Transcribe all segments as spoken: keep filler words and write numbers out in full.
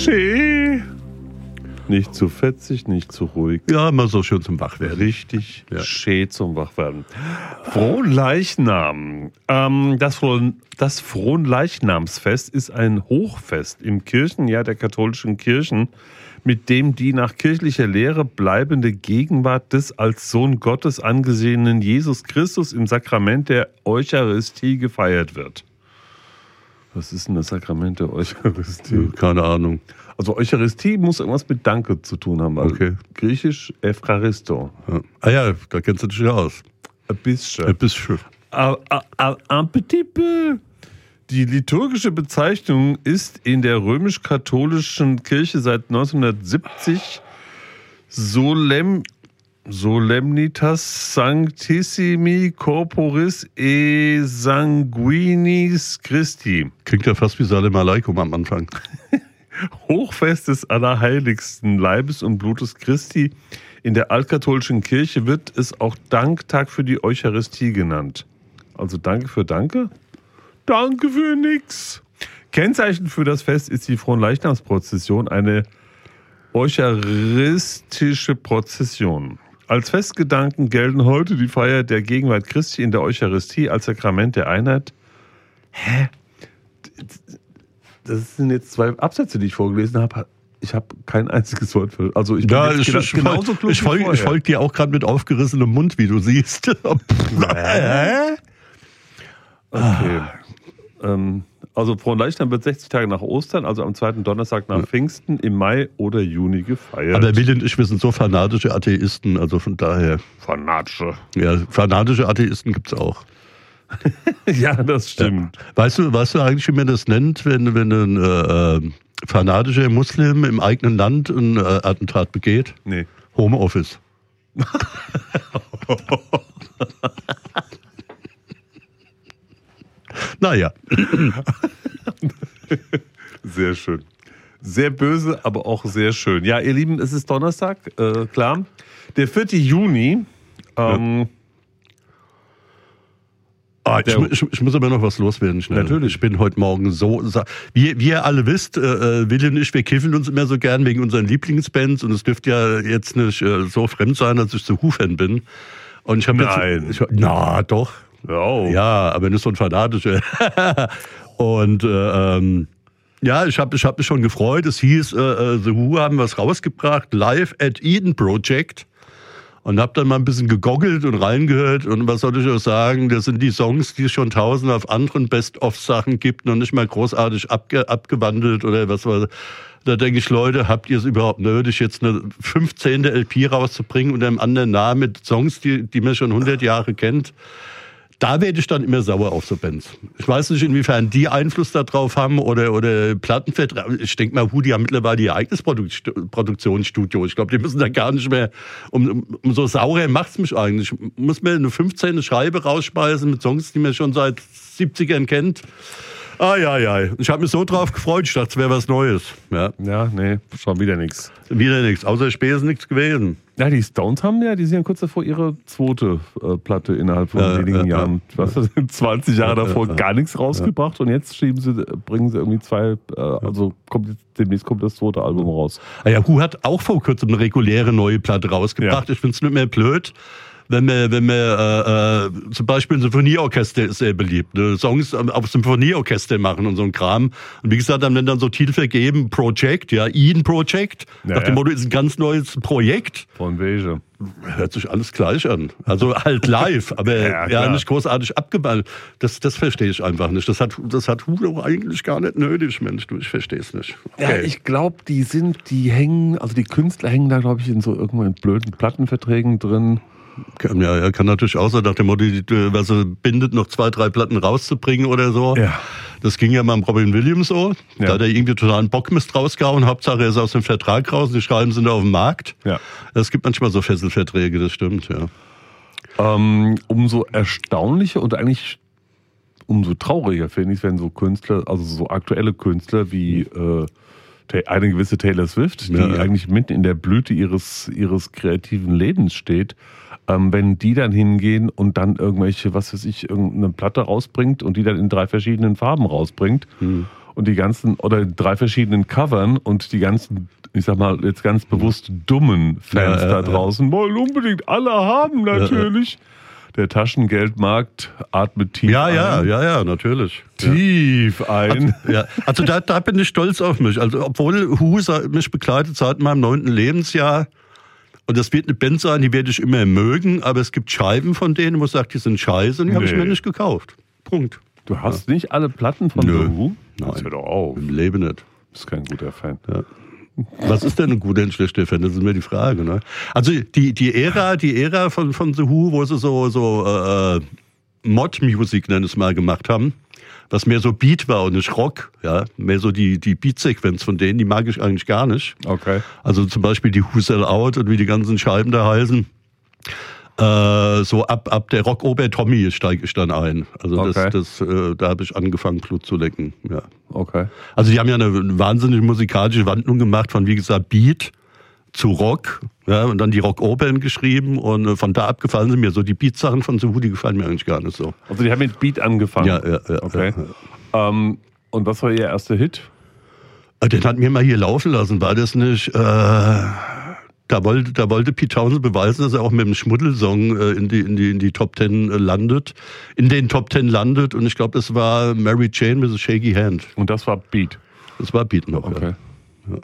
Schee. Nicht zu fetzig, nicht zu ruhig. Ja, immer so schön zum Wachwerden. Richtig ja. Schön zum Wachwerden. Fronleichnam. Ähm, das, Froh, das Fronleichnamsfest ist ein Hochfest im Kirchenjahr der katholischen Kirchen, mit dem die nach kirchlicher Lehre bleibende Gegenwart des als Sohn Gottes angesehenen Jesus Christus im Sakrament der Eucharistie gefeiert wird. Was ist denn das Sakrament der Eucharistie? Keine Ahnung. Also Eucharistie muss irgendwas mit Danke zu tun haben. Also okay. Griechisch Evcharisto. Ja. Ah ja, da kennst du dich ja aus. Ein bisschen. Ein bisschen. Ein petit peu. Die liturgische Bezeichnung ist in der römisch-katholischen Kirche seit neunzehnhundertsiebzig Solem, Solemnitas Sanctissimi Corporis e Sanguinis Christi. Klingt ja fast wie Salem Aleikum am Anfang. Hochfest des Allerheiligsten Leibes und Blutes Christi. In der altkatholischen Kirche wird es auch Danktag für die Eucharistie genannt. Also Danke für Danke? Danke für nix. Kennzeichen für das Fest ist die Fronleichnamsprozession, eine eucharistische Prozession. Als Festgedanken gelten heute die Feier der Gegenwart Christi in der Eucharistie als Sakrament der Einheit. Hä? Das sind jetzt zwei Absätze, die ich vorgelesen habe. Ich habe kein einziges Wort für. Also ich bin ja, jetzt ich, ich, genauso klug ich folge folg dir auch gerade mit aufgerissenem Mund, wie du siehst. Hä? Okay. Ähm, also Fronleichnam wird sechzig Tage nach Ostern, also am zweiten Donnerstag nach Pfingsten im Mai oder Juni gefeiert. Aber Willi und ich, wir sind so fanatische Atheisten, also von daher. Fanatische. Ja, fanatische Atheisten gibt es auch. Ja, das stimmt. Ja. Weißt du, weißt du eigentlich, wie man das nennt, wenn, wenn ein äh, fanatischer Muslim im eigenen Land ein äh, Attentat begeht? Nee. Homeoffice. Naja. Sehr schön. Sehr böse, aber auch sehr schön. Ja, ihr Lieben, es ist Donnerstag, äh, klar. Der vierte Juni. Ähm, ja. Ah, ich, ich, ich muss aber noch was loswerden schnell. Natürlich. Ich bin heute Morgen so... Wie, wie ihr alle wisst, äh, Willi und ich, wir kiffen uns immer so gern wegen unseren Lieblingsbands und es dürfte ja jetzt nicht äh, so fremd sein, dass ich zu Who-Fan bin. Und ich habe Nein. Jetzt, ich, na, doch. Oh. Ja, aber nicht so ein fanatischer. Und äh, ähm, ja, ich habe ich hab mich schon gefreut. Es hieß, äh, The Who haben was rausgebracht, Live at Eden Project. Und habe dann mal ein bisschen gegoggelt und reingehört. Und was soll ich auch sagen, das sind die Songs, die es schon tausend auf anderen Best-of-Sachen gibt, noch nicht mal großartig abge- abgewandelt oder was war. Da denke ich, Leute, habt ihr es überhaupt nötig, jetzt eine fünfzehnte L P rauszubringen unter einem anderen Namen mit Songs, die, die man schon hundert Jahre kennt? Da werde ich dann immer sauer auf so Bands. Ich weiß nicht, inwiefern die Einfluss darauf haben oder, oder Plattenvertrag. Ich denke mal, Who, die haben mittlerweile ihr eigenes Produk- Produktionsstudio. Ich glaube, die müssen da gar nicht mehr, um, um, um so sauer macht's mich eigentlich. Ich muss mir eine fünfzehnte Scheibe rausspeisen mit Songs, die man schon seit siebzigern kennt. Ah, ja, ja. Ich habe mich so drauf gefreut. Ich dachte, es wäre was Neues. Ja, ja nee, schon wieder nichts. Wieder nichts. Außer Späße ist nichts gewesen. Ja, die Stones haben ja, die sind ja kurz davor ihre zweite äh, Platte innerhalb von ja, wenigen ja, Jahren. Ja. Was, zwanzig Jahre ja, davor ja, gar nichts rausgebracht ja. und jetzt schieben sie, bringen sie irgendwie zwei, äh, also kommt jetzt, demnächst kommt das zweite Album raus. Ah ja, Who hat auch vor kurzem eine reguläre neue Platte rausgebracht. Ja. Ich finde es nicht mehr blöd. Wenn wir, wenn wir äh, zum Beispiel ein Symphonieorchester ist sehr beliebt, ne? Songs auf Symphonieorchester machen und so ein Kram. Und wie gesagt, dann werden dann so Titel vergeben, Project, ja, Eden Project. Ja, nach dem ja. Motto, ist ein ganz neues Projekt. Von welche? Hört sich alles gleich an. Also halt live, aber ja, ja nicht großartig abgewandelt. Das, das verstehe ich einfach nicht. Das hat, das hat Who eigentlich gar nicht nötig, Mensch. Du, ich verstehe es nicht. Okay. Ja, ich glaube, die sind, die hängen, also die Künstler hängen da, glaube ich, in so irgendwelchen blöden Plattenverträgen drin. Ja, er kann natürlich auch sein, nach dem Motto, was er bindet, noch zwei, drei Platten rauszubringen oder so. Ja. Das ging ja mal mit Robin Williams so. Ja. Da hat er irgendwie totalen Bockmist rausgehauen. Hauptsache er ist aus dem Vertrag raus und die Schreiben sind auf dem Markt. Ja. Es gibt manchmal so Fesselverträge, das stimmt, ja. Ähm, umso erstaunlicher und eigentlich umso trauriger finde ich es, wenn so Künstler, also so aktuelle Künstler wie äh, eine gewisse Taylor Swift, die ja. eigentlich mitten in der Blüte ihres, ihres kreativen Lebens steht, ähm, wenn die dann hingehen und dann irgendwelche, was weiß ich, irgendeine Platte rausbringt und die dann in drei verschiedenen Farben rausbringt hm. und die ganzen, oder drei verschiedenen Covern und die ganzen, ich sag mal, jetzt ganz bewusst dummen Fans Ja, ja, da draußen wollen unbedingt alle haben natürlich. Ja, ja. Der Taschengeldmarkt atmet tief ja, ein. Ja, ja, ja, natürlich. Tief ja. ein. Also, ja. also da, da bin ich stolz auf mich. Also obwohl Who mich begleitet seit meinem neunten Lebensjahr, und das wird eine Band sein, die werde ich immer mögen, aber es gibt Scheiben von denen, wo ich sage, die sind scheiße und die nee. habe ich mir nicht gekauft. Punkt. Du hast ja. nicht alle Platten von Nö. The Who? Nein, das hört doch auf. Im Leben nicht. Du bist kein guter Fan. Ja. Was ist denn ein guter und ein schlechter Fan? Das ist mir die Frage. Ne? Also die, die Ära, die Ära von, von The Who, wo sie so, so äh, Mod-Music, nenne ich es mal, gemacht haben, was mehr so Beat war und nicht Rock, ja, mehr so die, die Beat-Sequenz von denen, die mag ich eigentlich gar nicht. Okay. Also zum Beispiel die Who Sell Out und wie die ganzen Scheiben da heißen. Äh, so ab, ab der Rockoper Tommy steige ich dann ein. Also okay. das, das, äh, da habe ich angefangen, Blut zu lecken. Ja. Okay. Also die haben ja eine wahnsinnige musikalische Wandlung gemacht von, wie gesagt, Beat zu Rock, ja, und dann die Rockopern geschrieben und äh, von da ab gefallen sie mir so. Die Beat-Sachen von The Who, die gefallen mir eigentlich gar nicht so. Also die haben mit Beat angefangen? Ja, ja, ja. Okay. Ja, ja. Ähm, und was war ihr erster Hit? Den hatten wir mal hier laufen lassen, war das nicht... Äh, da, wollte, da wollte Pete Townsend beweisen, dass er auch mit dem Schmuddelsong äh, in, die, in, die, in die Top Ten äh, landet, in den Top Ten landet, und ich glaube, das war Mary Jane with a Shaky Hand. Und das war Beat? Das war Beat noch, okay. Ja. Ja.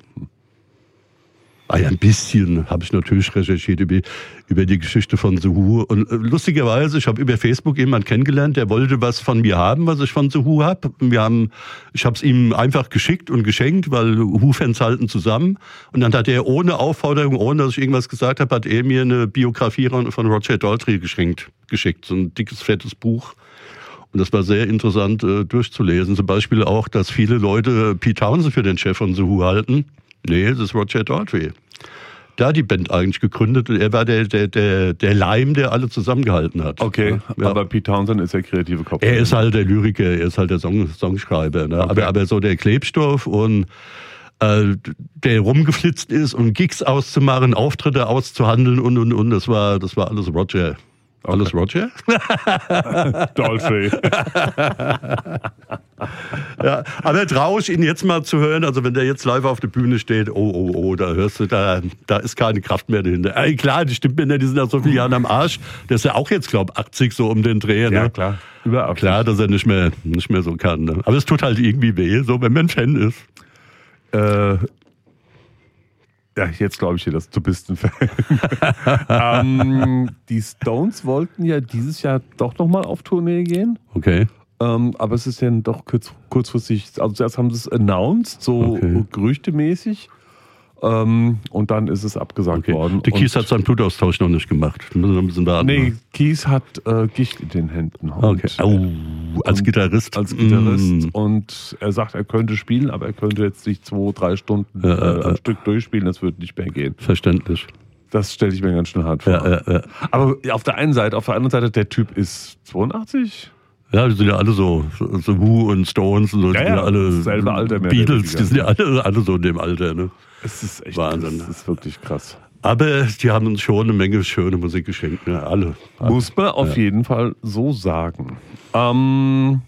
Ah ja, ein bisschen habe ich natürlich recherchiert über, über die Geschichte von The Who. Und äh, lustigerweise, ich habe über Facebook jemanden kennengelernt, der wollte was von mir haben, was ich von The Who habe. Wir haben, ich habe es ihm einfach geschickt und geschenkt, weil Who-Fans halten zusammen. Und dann hat er ohne Aufforderung, ohne dass ich irgendwas gesagt habe, hat er mir eine Biografie von Roger Daltrey geschenkt, geschickt. So ein dickes, fettes Buch. Und das war sehr interessant äh, durchzulesen. Zum Beispiel auch, dass viele Leute Pete Townsend für den Chef von The Who halten. Nee, das ist Roger Daltrey. Der hat die Band eigentlich gegründet und er war der, der, der, der Leim, der alle zusammengehalten hat. Okay, ja. Aber Pete Townsend ist der kreative Kopf. Er ist halt der Lyriker, er ist halt der Song, Songschreiber. Ne? Okay. Aber, aber so der Klebstoff und äh, der rumgeflitzt ist, um Gigs auszumachen, Auftritte auszuhandeln und, und, und. Das war, das war alles Roger. Okay. Alles Roger? Daltrey. Ja, aber traue ich ihn jetzt mal zu hören, also wenn der jetzt live auf der Bühne steht, oh, oh, oh, da hörst du, da, da ist keine Kraft mehr dahinter. Ey, klar, die stimmt mir nicht, die sind nach so vielen Jahren am Arsch. Der ist ja auch jetzt, glaube ich, achtzig so um den Dreh. Ne? Ja, klar. Über klar, dass er nicht mehr, nicht mehr so kann. Ne? Aber es tut halt irgendwie weh, so wenn man ein Fan ist. Äh... Ja, jetzt glaube ich dir, dass du bist ein Fan. ähm, die Stones wollten ja dieses Jahr doch nochmal auf Tournee gehen. Okay. Ähm, aber es ist ja doch kurz, kurzfristig, also zuerst haben sie es announced, so okay. gerüchtemäßig. Ähm, und dann ist es abgesagt okay. worden. Der Keith hat seinen Blutaustausch noch nicht gemacht. Wir müssen noch ein bisschen warten. Nee, Keith hat äh, Gicht in den Händen. Und, okay. Oh, als Gitarrist. Als Gitarrist. Mm. Und er sagt, er könnte spielen, aber er könnte jetzt nicht zwei, drei Stunden ja, äh, am äh, Stück durchspielen. Das würde nicht mehr gehen. Verständlich. Das stelle ich mir ganz schön hart vor. Ja, ja, ja. Aber auf der einen Seite, auf der anderen Seite, der Typ ist zweiundachtzig. Ja, die sind ja alle so, so, so Who und Stones und so, ja, die sind ja alle selbe Alter mehr Beatles, die sind ja alle, alle so in dem Alter. Ne? Es ist echt Wahnsinn. Das ist wirklich krass. Aber die haben uns schon eine Menge schöne Musik geschenkt, ne? alle. Muss man auf ja. jeden Fall so sagen. Ähm,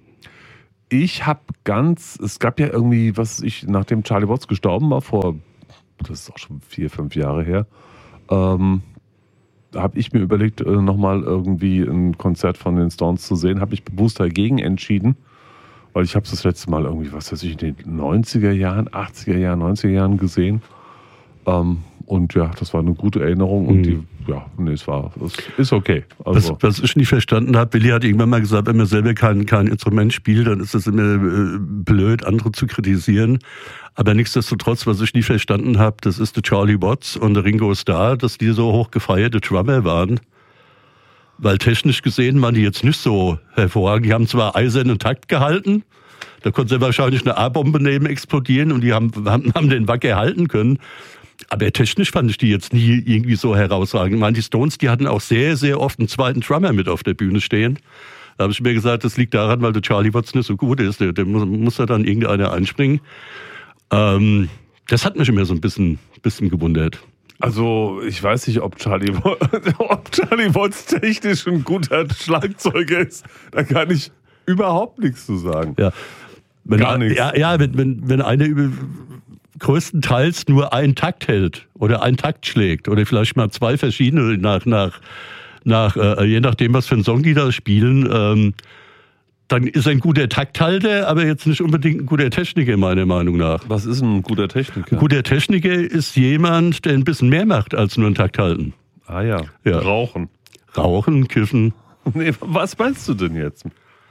ich habe ganz, es gab ja irgendwie, was ich, nachdem Charlie Watts gestorben war, vor, das ist auch schon vier, fünf Jahre her, ähm, da habe ich mir überlegt, nochmal irgendwie ein Konzert von den Stones zu sehen. Habe ich bewusst dagegen entschieden, weil ich habe es das letzte Mal irgendwie, was weiß ich, in den neunziger Jahren, achtziger Jahren, neunziger Jahren gesehen. Ähm, und ja, das war eine gute Erinnerung. Und mhm. die, ja, nee, es war, es ist okay. Also. Was, was ich nicht verstanden habe, Willi hat irgendwann mal gesagt, wenn man selber kein, kein Instrument spielt, dann ist es immer äh, blöd, andere zu kritisieren. Aber nichtsdestotrotz, was ich nie verstanden habe, das ist der Charlie Watts und der Ringo Starr, dass die so hoch gefeierte Drummer waren. Weil technisch gesehen waren die jetzt nicht so hervorragend. Die haben zwar eisernen Takt gehalten, da konnte sie wahrscheinlich eine A-Bombe neben explodieren und die haben, haben, haben den wacker halten können. Aber technisch fand ich die jetzt nie irgendwie so herausragend. Ich meine, die Stones, die hatten auch sehr, sehr oft einen zweiten Drummer mit auf der Bühne stehen. Da habe ich mir gesagt, das liegt daran, weil der Charlie Watts nicht so gut ist. Der, der muss, muss da dann irgendeiner einspringen. Ähm, das hat mich immer so ein bisschen, bisschen gewundert. Also, ich weiß nicht, ob Charlie, ob Charlie Watts technisch ein guter Schlagzeuger ist. Da kann ich überhaupt nichts zu sagen. Ja. Wenn Gar ein, nichts. Ja, ja wenn, wenn, wenn eine über, größtenteils nur einen Takt hält oder einen Takt schlägt oder vielleicht mal zwei verschiedene nach, nach, nach äh, je nachdem, was für einen Song die da spielen, ähm, dann ist er ein guter Takthalter, aber jetzt nicht unbedingt ein guter Techniker, meiner Meinung nach. Was ist ein guter Techniker? Ein guter Techniker ist jemand, der ein bisschen mehr macht als nur einen Takt halten. Ah ja, Ja. Rauchen. Rauchen, kiffen. Nee, was meinst du denn jetzt?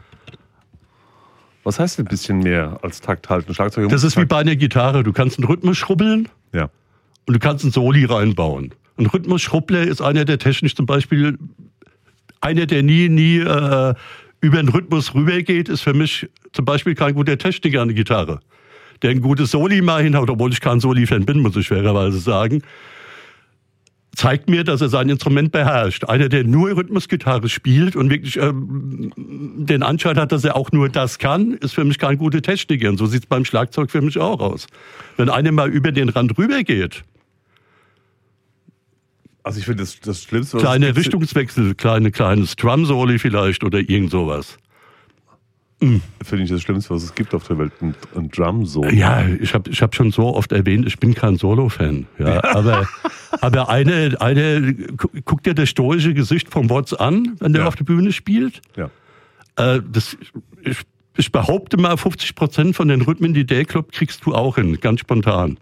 Was heißt ein bisschen mehr als Takt halten? Schlagzeug Das ist wie bei einer Gitarre. Du kannst einen Rhythmus schrubbeln Ja. und du kannst einen Soli reinbauen. Ein Rhythmusschrubbler ist einer, der technisch zum Beispiel, einer, der nie, nie äh, über den Rhythmus rübergeht, ist für mich zum Beispiel kein guter Techniker an der Gitarre. Der ein gutes Soli mal hinhaut, obwohl ich kein Soli-Fan bin, muss ich fairerweise sagen, zeigt mir, dass er sein Instrument beherrscht. Einer, der nur Rhythmusgitarre spielt und wirklich ähm, den Anschein hat, dass er auch nur das kann, ist für mich kein guter Techniker. Und so sieht es beim Schlagzeug für mich auch aus. Wenn einer mal über den Rand rübergeht, Also ich finde das, das Schlimmste, was kleine es gibt, Richtungswechsel, kleine, kleines Drum-Soli vielleicht oder irgend sowas. finde ich das Schlimmste, was es gibt auf der Welt, ein, ein Drum-Solo. Ja, ich habe ich hab schon so oft erwähnt, ich bin kein Solo-Fan. Ja, aber aber eine, eine, guck dir das stoische Gesicht vom Watts an, wenn der Ja. auf der Bühne spielt. Ja. Äh, das, ich, ich behaupte mal, fünfzig Prozent von den Rhythmen, die der kloppt, kriegst du auch hin, ganz spontan.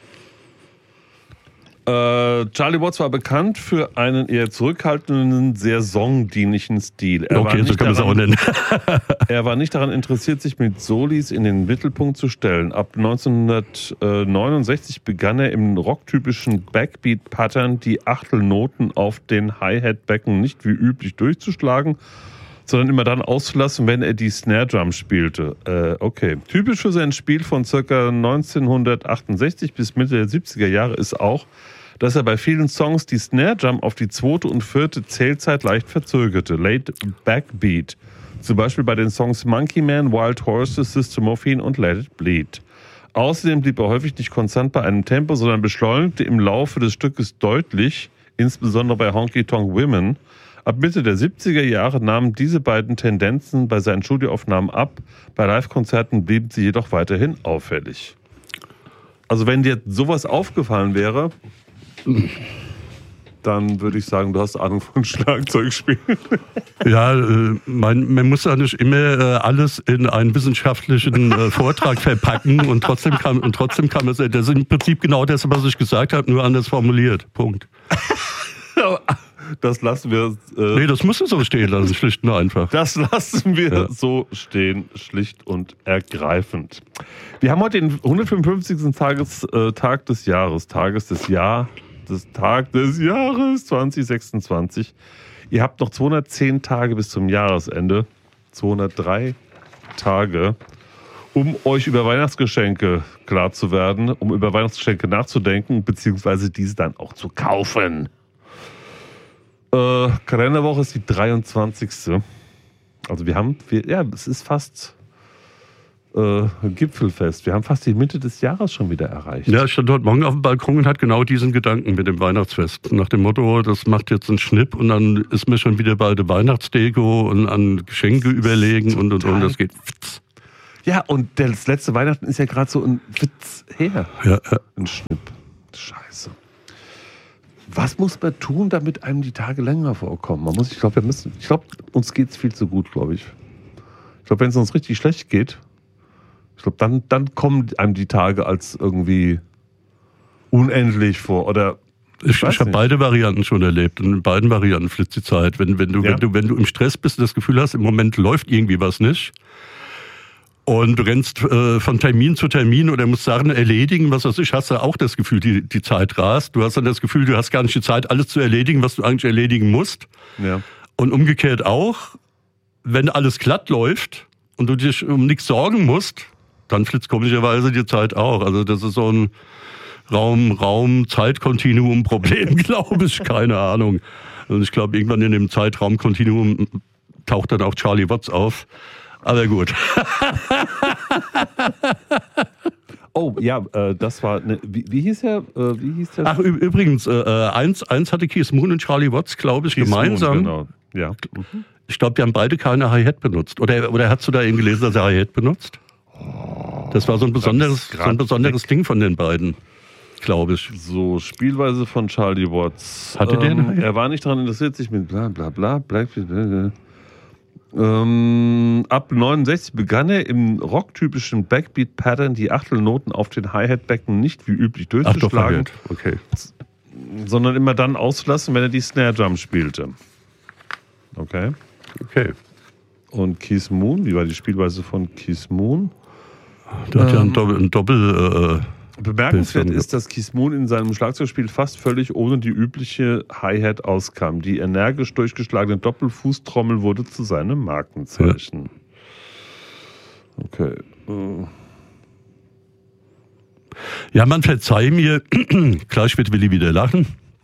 Äh, Charlie Watts war bekannt für einen eher zurückhaltenden, sehr songdienlichen Stil. Er war Okay, so nicht kann man es auch daran- nennen. Er war nicht daran interessiert, sich mit Solis in den Mittelpunkt zu stellen. Ab neunzehnhundertneunundsechzig begann er im rocktypischen Backbeat-Pattern die Achtelnoten auf den Hi-Hat-Becken nicht wie üblich durchzuschlagen, sondern immer dann auszulassen, wenn er die Snare-Drum spielte. Äh, okay. Typisch für sein Spiel von ca. neunzehnhundertachtundsechzig bis Mitte der siebziger Jahre ist auch, dass er bei vielen Songs die Snare-Drum auf die zweite und vierte Zählzeit leicht verzögerte. Late Backbeat. Zum Beispiel bei den Songs Monkey Man, Wild Horses, Sister Morphine und Let It Bleed. Außerdem blieb er häufig nicht konstant bei einem Tempo, sondern beschleunigte im Laufe des Stückes deutlich, insbesondere bei Honky Tonk Women. Ab Mitte der siebziger Jahre nahmen diese beiden Tendenzen bei seinen Studioaufnahmen ab. Bei Live-Konzerten blieben sie jedoch weiterhin auffällig. Also wenn dir sowas aufgefallen wäre, dann würde ich sagen, du hast Ahnung von Schlagzeugspielen. Ja, äh, man, man muss ja nicht immer äh, alles in einen wissenschaftlichen äh, Vortrag verpacken und trotzdem kann, und trotzdem kann man es. Das ist im Prinzip genau das, was ich gesagt habe, nur anders formuliert. Punkt. Das lassen wir. Äh, Nee, das musst du so stehen lassen, schlicht und einfach. Das lassen wir Ja. so stehen, schlicht und ergreifend. Wir haben heute den hundertfünfundfünfzigsten Tages, äh, Tag des Jahres, Tages des Jahr, des Tag des Jahres zwanzig sechsundzwanzig. Ihr habt noch zweihundertzehn Tage bis zum Jahresende, zweihundertdrei Tage, um euch über Weihnachtsgeschenke klar zu werden, um über Weihnachtsgeschenke nachzudenken, beziehungsweise diese dann auch zu kaufen. Äh, Kalenderwoche ist die dreiundzwanzigste. Also wir haben, wir, ja, es ist fast äh, ein Gipfelfest. Wir haben fast die Mitte des Jahres schon wieder erreicht. Ja, ich stand heute Morgen auf dem Balkon und hatte genau diesen Gedanken mit dem Weihnachtsfest. Nach dem Motto, das macht jetzt einen Schnipp und dann ist mir schon wieder bei der Weihnachtsdeko und an Geschenke überlegen und und und. Das geht. Ja, und das letzte Weihnachten ist ja gerade so ein Witz her. Ja, ja. Ein Schnipp. Scheiße. Was muss man tun, damit einem die Tage länger vorkommen? Man muss, ich glaube, wir müssen, ich glaube, uns geht's viel zu gut, glaube ich. Ich glaube, wenn es uns richtig schlecht geht, ich glaube, dann, dann kommen einem die Tage als irgendwie unendlich vor. Oder Ich, weiß ich habe nicht. beide Varianten schon erlebt und in beiden Varianten flitzt die Zeit. Wenn, wenn, du, Ja. wenn, du, wenn du im Stress bist und das Gefühl hast, im Moment läuft irgendwie was nicht und du rennst äh, von Termin zu Termin oder musst Sachen erledigen, was weiß ich, hast du auch das Gefühl, die, die Zeit rast. Du hast dann das Gefühl, du hast gar nicht die Zeit, alles zu erledigen, was du eigentlich erledigen musst. Ja. Und umgekehrt auch, wenn alles glatt läuft und du dich um nichts sorgen musst, dann flitzt komischerweise die Zeit auch. Also das ist so ein Raum, Raum, Zeitkontinuum-Problem, glaube ich, keine Ahnung. Und ich glaube, irgendwann in dem Zeitraumkontinuum taucht dann auch Charlie Watts auf. Aber gut. Oh, ja, äh, das war, ne, wie, wie hieß der? Äh, wie hieß der? Ach, ü- übrigens, äh, eins, eins hatte Keith Moon und Charlie Watts, glaube ich, Keith gemeinsam. Moon, genau. Ja. Mhm. Ich glaube, die haben beide keine Hi-Hat benutzt. Oder, oder hast du da eben gelesen, dass er Hi-Hat benutzt? Das war so ein besonderes, so ein besonderes Ding von den beiden, glaube ich. So, Spielweise von Charlie Watts. Hatte ähm, den? Er war nicht daran interessiert, sich mit bla bla bla, Black, bla, bla. Ähm, ab neunundsechzig begann er im rocktypischen Backbeat-Pattern die Achtelnoten auf den Hi-Hat-Becken nicht wie üblich durchzuschlagen, Ach, doch, okay. sondern immer dann auszulassen, wenn er die Snare-Drum spielte. Okay. Okay. Und Keith Moon, wie war die Spielweise von Keith Moon? Der hat ja ein Ähm, Doppel... Ein Doppel äh, Bemerkenswert Bildschirm. ist, dass Keith Moon in seinem Schlagzeugspiel fast völlig ohne die übliche Hi-Hat auskam. Die energisch durchgeschlagene Doppelfußtrommel wurde zu seinem Markenzeichen. Okay. Ja, man verzeih mir, gleich wird Willi wieder lachen.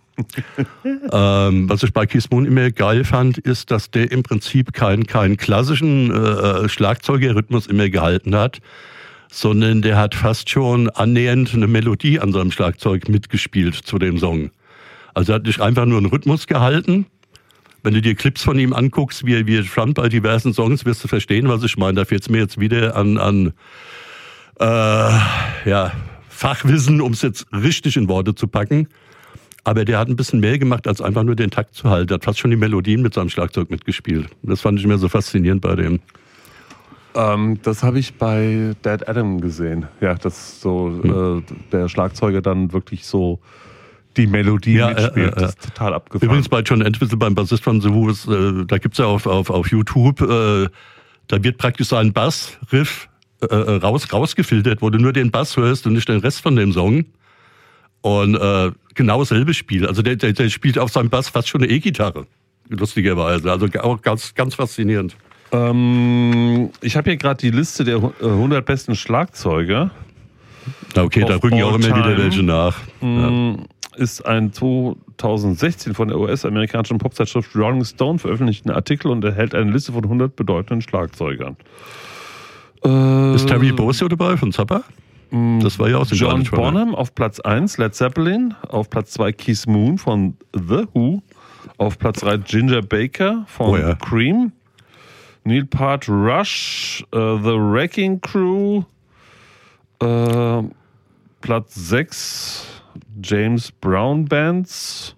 ähm, was ich bei Keith Moon immer geil fand, ist, dass der im Prinzip keinen keinen klassischen äh, Schlagzeugerrhythmus immer gehalten hat, sondern der hat fast schon annähernd eine Melodie an seinem Schlagzeug mitgespielt zu dem Song. Also er hat nicht einfach nur einen Rhythmus gehalten. Wenn du dir Clips von ihm anguckst, wie er, wie er drummt bei diversen Songs, wirst du verstehen, was ich meine. Da fehlt es mir jetzt wieder an, an äh, ja, Fachwissen, um es jetzt richtig in Worte zu packen. Aber der hat ein bisschen mehr gemacht, als einfach nur den Takt zu halten. Er hat fast schon die Melodien mit seinem Schlagzeug mitgespielt. Das fand ich mir so faszinierend bei dem. Ähm, das habe ich bei Dead Adam gesehen. Ja, dass so hm. äh, der Schlagzeuger dann wirklich so die Melodie ja, mitspielt. Äh, äh, das ist total abgefahren. Übrigens bei John Entwistle, beim Bassist von The Who, ist, äh, da gibt es ja auf, auf, auf YouTube, äh, da wird praktisch sein Bassriff äh, raus, rausgefiltert, wo du nur den Bass hörst und nicht den Rest von dem Song. Und äh, genau dasselbe Spiel. Also der, der, der spielt auf seinem Bass fast schon eine E-Gitarre. Lustigerweise. Also auch ganz, ganz faszinierend. Ähm, ich habe hier gerade die Liste der hundert besten Schlagzeuger. Okay, da rücken ja auch immer wieder welche nach. Ja. Ist ein zweitausendsechzehn von der U S-amerikanischen Popzeitschrift Rolling Stone veröffentlichten Artikel und enthält eine Liste von hundert bedeutenden Schlagzeugern. Äh, ist Terry Bozzio dabei von Zappa? Das war ja auch John Bonham auf Platz eins, Led Zeppelin, auf Platz zwei Keith Moon von The Who, auf Platz drei Ginger Baker von oh ja. Cream, Neil Peart Rush, uh, The Wrecking Crew, uh, Platz sechs James Brown Bands,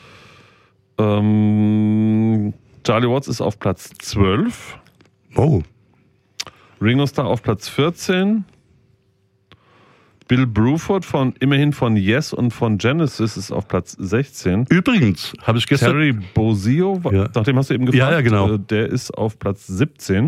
ähm, Charlie Watts ist auf Platz zwölf, oh. Ringo Starr auf Platz vierzehn, Bill Bruford von immerhin von Yes und von Genesis ist auf Platz sechzehn. Übrigens, habe ich gestern... Terry Bozzio, ja. nach dem hast du eben gefragt, ja, ja, genau. Der ist auf Platz siebzehn.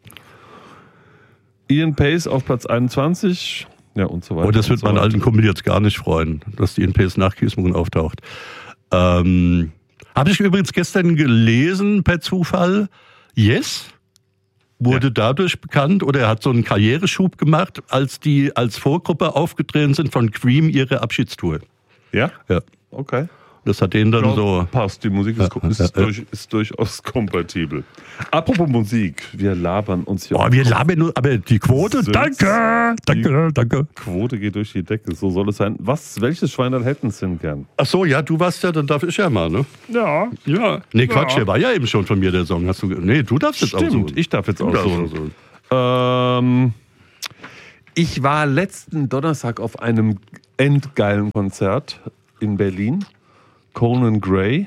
Ian Pace auf Platz einundzwanzig. Ja, und so weiter. Oh, das wird so meinen weiter. alten Kumpel jetzt gar nicht freuen, dass die Ian Pace nach Keith Moon auftaucht. Ähm, habe ich übrigens gestern gelesen, per Zufall, Yes wurde ja. dadurch bekannt oder er hat so einen Karriereschub gemacht, als die als Vorgruppe aufgetreten sind von Cream ihre Abschiedstour. Ja? Ja. Okay. Das hat denen dann ja, so... Passt, die Musik ist, ist, ist, durch, ist durchaus kompatibel. Apropos Musik, wir labern uns hier... Oh, wir labern nur, aber die Quote, danke, danke, die danke. Quote geht durch die Decke, so soll es sein. Was, welches Schweinerl hätten Sie denn gern? Ach so, ja, du warst ja, dann darf ich ja mal, ne? Ja. Ja. Nee, Quatsch, ja. der war ja eben schon von mir der Song. Hast du, nee, du darfst jetzt Stimmt, auch so. ich darf jetzt auch so. so. Ähm, ich war letzten Donnerstag auf einem endgeilen Konzert in Berlin. Conan Gray.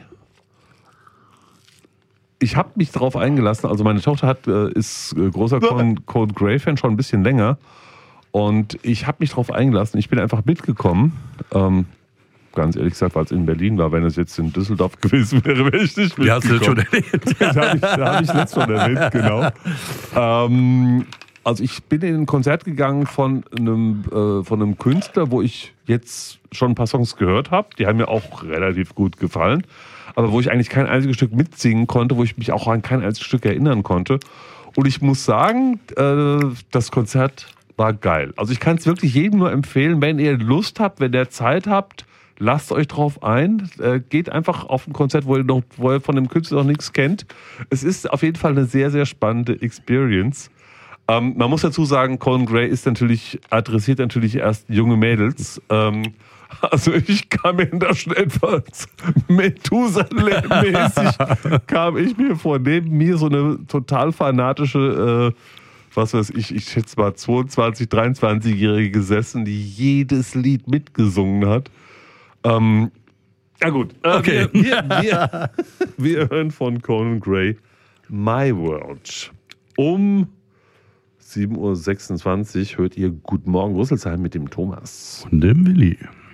Ich habe mich darauf eingelassen, also meine Tochter hat, ist großer Conan, Conan Gray-Fan, schon ein bisschen länger. Und ich habe mich darauf eingelassen. Ich bin einfach mitgekommen. Ähm, ganz ehrlich gesagt, weil es in Berlin war. Wenn es jetzt in Düsseldorf gewesen wäre, wäre ich nicht mitgekommen. Ja, hast du schon erwähnt. Da habe ich, hab ich letztes schon erwähnt, genau. Ähm, also ich bin in ein Konzert gegangen von einem, äh, von einem Künstler, wo ich jetzt schon ein paar Songs gehört habe. Die haben mir auch relativ gut gefallen. Aber wo ich eigentlich kein einziges Stück mitsingen konnte, wo ich mich auch an kein einziges Stück erinnern konnte. Und ich muss sagen, äh, das Konzert war geil. Also ich kann es wirklich jedem nur empfehlen, wenn ihr Lust habt, wenn ihr Zeit habt, lasst euch drauf ein. Äh, geht einfach auf ein Konzert, wo ihr, noch, wo ihr von dem Künstler noch nichts kennt. Es ist auf jeden Fall eine sehr, sehr spannende Experience. Ähm, man muss dazu sagen, Conan Gray ist natürlich, adressiert natürlich erst junge Mädels. Ähm, also ich kam mir da schon etwas Methusalem-mäßig, kam ich mir vor. Neben mir so eine total fanatische äh, was weiß ich, ich schätze mal zweiundzwanzig-, dreiundzwanzigjährige gesessen, die jedes Lied mitgesungen hat. Ähm, ja gut, äh, Okay. wir, wir, wir, wir hören von Conan Gray My World. Um sieben Uhr sechsundzwanzig hört ihr Guten Morgen Rüsselsheim mit dem Thomas. Und dem Willi.